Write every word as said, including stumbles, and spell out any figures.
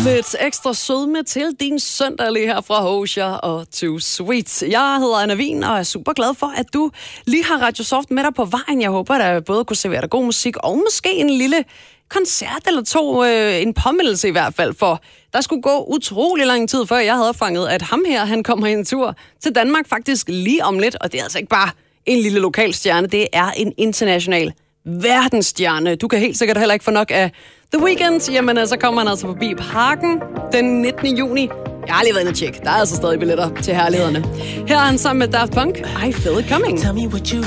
Lidt ekstra sødme til din søndag lige her fra Hosier og Too Sweet. Jeg hedder Anna Wien og er super glad for, at du lige har Radio Soft med dig på vejen. Jeg håber, at jeg både kunne servere dig god musik og måske en lille koncert eller to, øh, en påmeldelse i hvert fald, for der skulle gå utrolig lang tid, før jeg havde fanget, at ham her, han kommer en tur til Danmark faktisk lige om lidt, og det er altså ikke bare en lille lokal stjerne, det er en international verdensstjerne. Du kan helt sikkert heller ikke få nok af The Weeknd. Jamen, så kommer han altså forbi Parken den nittende juni. Jeg har lige været inde og tjekke. Der er altså stadig billetter til herlighederne. Her er han sammen med Daft Punk. I Feel It Coming. Tell me what you